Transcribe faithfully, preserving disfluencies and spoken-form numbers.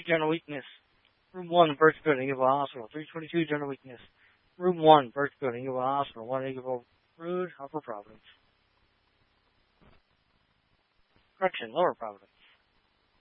general weakness. Room one, first building, Eagle Hospital. three twenty-two, general weakness. Room one, first building, Eagle Hospital. one Eagle Road, Upper Providence. Correction, Lower Providence.